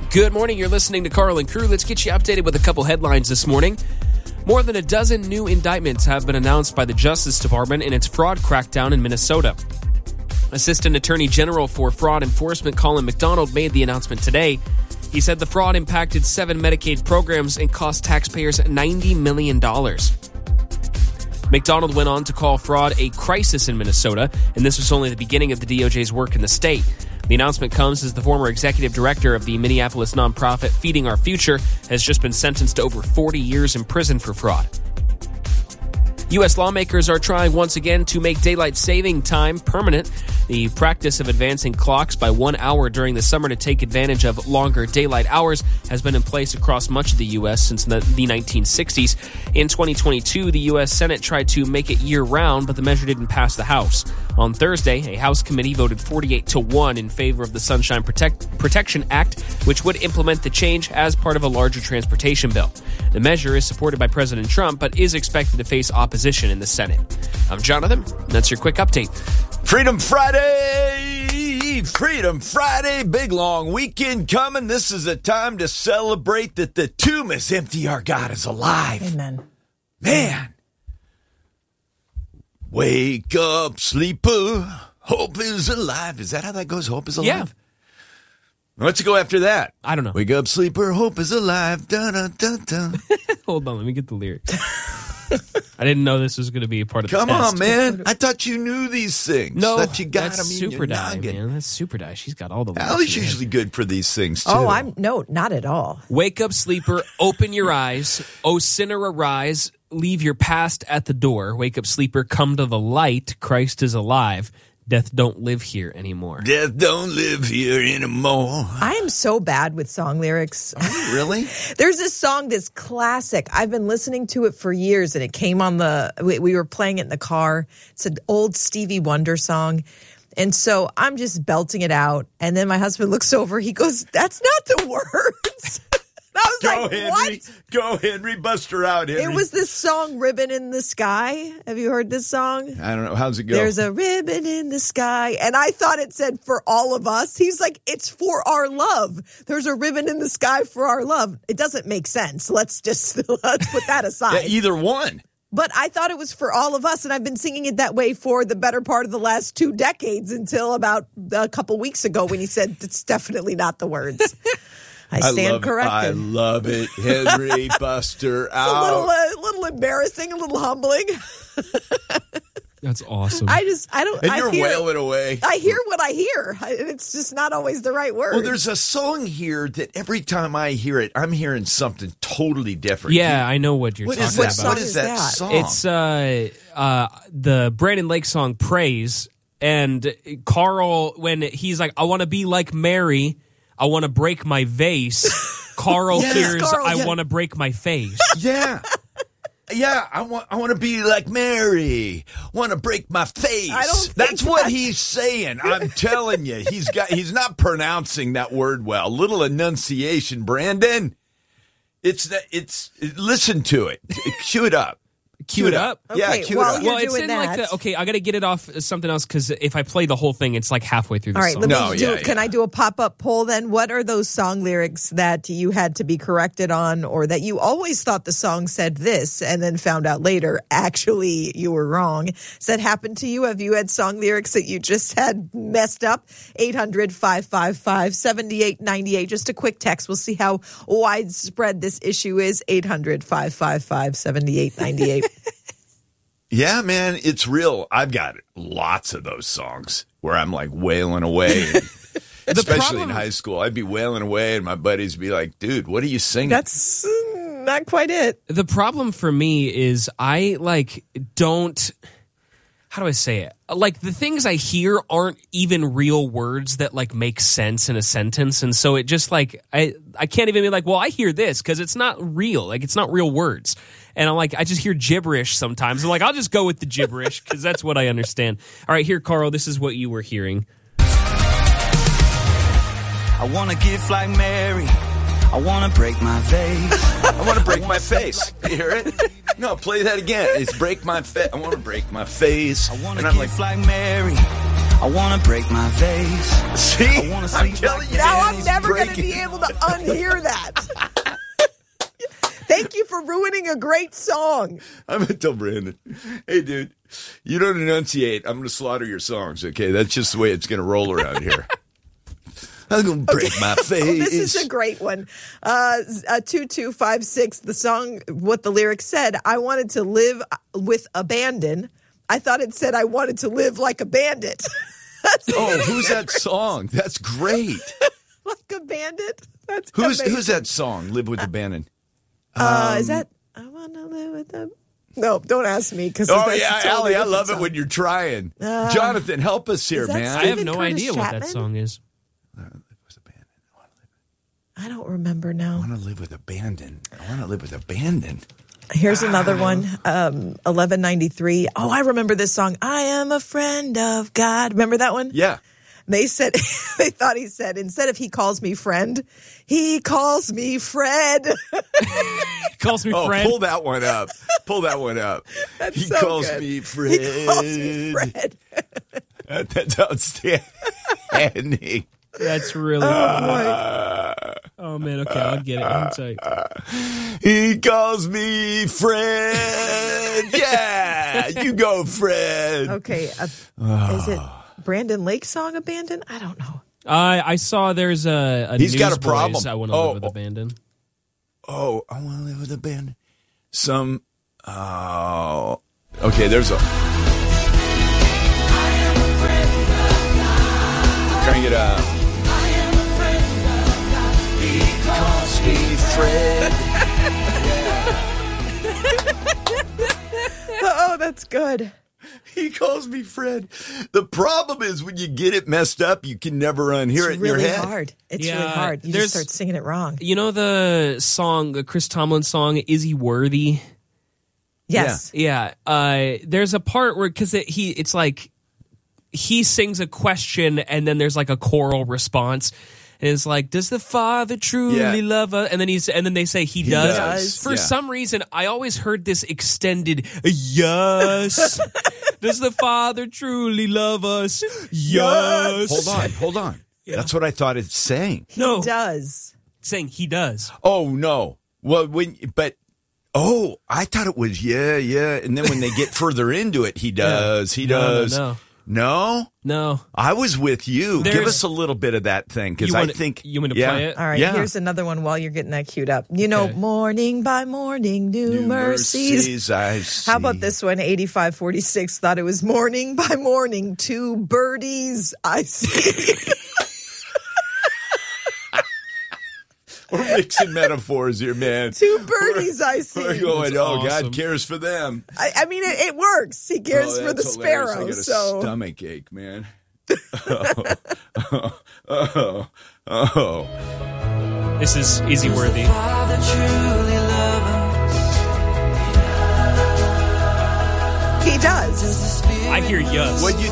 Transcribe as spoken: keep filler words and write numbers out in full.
Good morning. You're listening to Carl and Crew. Let's get you updated with a couple headlines this morning. More than a dozen new indictments have been announced by the Justice Department in its fraud crackdown in Minnesota. Assistant Attorney General for Fraud Enforcement Colin McDonald made the announcement today. He said the fraud impacted seven Medicaid programs and cost taxpayers ninety million dollars. McDonald went on to call fraud a crisis in Minnesota, and this was only the beginning of the D O J's work in the state. The announcement comes as the former executive director of the Minneapolis nonprofit Feeding Our Future has just been sentenced to over forty years in prison for fraud. U S lawmakers are trying once again to make daylight saving time permanent. The practice of advancing clocks by one hour during the summer to take advantage of longer daylight hours has been in place across much of the U S since the nineteen sixties. In twenty twenty-two, the U S Senate tried to make it year-round, but the measure didn't pass the House. On Thursday, a House committee voted forty-eight to one in favor of the Sunshine Protect- Protection Act, which would implement the change as part of a larger transportation bill. The measure is supported by President Trump, but is expected to face opposition in the Senate. I'm Jonathan. That's your quick update. Freedom Friday! Freedom Friday! Big long weekend coming. This is a time to celebrate that the tomb is empty. Our God is alive. Amen. Man. Wake up, sleeper. Hope is alive. Is that how that goes? Hope is alive? Yeah. Let's go after that. I don't know. Wake up, sleeper. Hope is alive. Dun, dun, dun, dun. Hold on, let me get the lyrics. I didn't know this was going to be a part of the Come test. on, man. I thought you knew these things. No, that you got that's them in Super your Die, noggin. man. That's Super Die. She's got all the lyrics. Allie's in her usually good for these things, too. Oh, I'm no, not at all. Wake up, sleeper, open your eyes. O sinner, arise. Leave your past at the door. Wake up, sleeper, come to the light. Christ is alive. Death don't live here anymore. Death don't live here anymore. I am so bad with song lyrics. Really? There's this song that's classic. I've been listening to it for years, and it came on the, we, we were playing it in the car. It's an old Stevie Wonder song. And so I'm just belting it out. And then my husband looks over. He goes, that's not the words. I was Go, like, Henry. what? Go, Henry. Bust her out, Henry. It was this song, Ribbon in the Sky. Have you heard this song? I don't know. How's it go? There's a ribbon in the sky. And I thought it said for all of us. He's like, it's for our love. There's a ribbon in the sky for our love. It doesn't make sense. Let's just let's put that aside. Yeah, either one. But I thought it was for all of us, and I've been singing it that way for the better part of the last two decades until about a couple weeks ago when he said it's definitely not the words. I stand I love corrected. It. I love it. Henry Buster out. It's a little, uh, little embarrassing, a little humbling. That's awesome. I just, I don't. And I you're hear, wailing away. I hear what I hear. I- It's just not always the right word. Well, there's a song here that every time I hear it, I'm hearing something totally different. Yeah, I know what you're What talking is that? about. song What is is that, that? song? It's uh, uh, the Brandon Lake song Praise. And Carl, when he's like, I want to be like Mary, I want to break my vase. Carl Yes, hears, Carl, I yeah. want to break my face. Yeah. Yeah, I want I want to be like Mary. Want to break my face. I don't think That's what that's- he's saying. I'm telling you. He's got he's not pronouncing that word well. Little enunciation, Brandon. It's that it's listen to it. Cue it up. Cue it up? Yeah, Okay, cue while it up. you're Well, it's doing in that. like the, okay, I got to get it off something else because if I play the whole thing, it's like halfway through the All right, song. let me No, do. yeah, Can yeah. I do a pop-up poll then? What are those song lyrics that you had to be corrected on, or that you always thought the song said this and then found out later actually you were wrong? Has that happened to you? Have you had song lyrics that you just had messed up? eight hundred, five five five, seven eight nine eight. Just a quick text. We'll see how widespread this issue is. eight hundred, five five five, seven eight nine eight. Yeah, man, it's real. I've got lots of those songs where I'm like wailing away. Especially problem- in high school. I'd be wailing away and my buddies be like, dude, what are you singing? That's uh, not quite it. The problem for me is I like don't how do I say it? Like the things I hear aren't even real words that like make sense in a sentence, and so it just like I I can't even be like, well, I hear this because it's not real. Like it's not real words, and I'm like I just hear gibberish sometimes. I'm like I'll just go with the gibberish because that's what I understand. All right, here, Carl. This is what you were hearing. I want to gift like Mary. I want to break my vase. I want to break my face. You hear it? No, play that again. It's break my face. I want to break my face. I want And to I'm gift like, like Mary. I want to break my vase. see? I wanna I'm sleep telling like you. Now man, I'm he's never going to breaking- be able to a great song. I'm going to tell Brandon, hey, dude, you don't enunciate. I'm going to slaughter your songs, okay? That's just the way it's going to roll around here. I'm going to break okay. my face. Oh, this is a great one. Uh, uh, two two five six, the song, what the lyrics said, I wanted to live with abandon. I thought it said I wanted to live like a bandit. Oh, who's that song? That's great. Like a bandit? That's who's amazing. Who's that song, Live with Abandon? Uh, um, is that, I want to live with them? No, don't ask me. Cause oh, that's yeah, totally Allie, I love song. it when you're trying. Uh, Jonathan, help us here, man. I have no Curtis idea Chapman? what that song is. I don't remember now. I want to live with abandon. I want to live with abandon. Here's another one, um, eleven ninety-three. Oh, I remember this song. I am a friend of God. Remember that one? Yeah. They said, they thought he said, instead of he calls me friend, he calls me Fred. He calls me oh, Fred. Pull that one up. Pull that one up. That's he so calls good. me Fred. He calls me Fred. That, that's outstanding. That's really Oh, Oh, man. Okay, I'll get it. I'll tell you. He calls me Fred. Yeah, you go, Fred. Okay. Uh, is it Brandon Lake's song Abandon? I don't know. I I saw there's a, a He's got a Newsboys, problem. I want to Oh, live with abandon. Oh, I want to live with abandon. Some. Oh. Okay, there's a. Trying to get a. He calls me Fred. Oh, that's good. He calls me Fred. The problem is when you get it messed up, you can never unhear It's it in really your head. hard. It's Yeah, really hard. You there's- just start singing it wrong. You know the song, the Chris Tomlin song, Is He Worthy? Yes. Yeah. Uh, there's a part where, because it, he, it's like he sings a question and then there's like a choral response. And it's like, does the Father truly Yeah. love us? And then he's, and then they say he, He does. does, For yeah. some reason, I always heard this extended yes. Does the Father truly love us? Yes. Hold on, hold on. That's what I thought it's saying. No, He does. saying he does. Oh no. Well, when but oh, I thought it was yeah, yeah, and then when they get further into it, he does. He No, no, does. no. No? No. I was with you. Give There's- us a little bit of that thing because You I wanna- think you want to yeah. play it? All right, Yeah. here's another one while you're getting that queued up. You know, Okay. morning by morning, new, New mercies. mercies I see. How about this one? eighty-five forty-six thought it was morning by morning, two birdies I see. We're mixing metaphors here, man. Two birdies I see. We're going, That's oh, awesome. God cares for them. I, I mean, it, it works. He cares Oh, for the that's hilarious. sparrow. I got a So stomach ache, man. oh, oh, oh, oh. This is Easy Worthy. Father truly love us. he does. Does the Spirit I hear yes. When you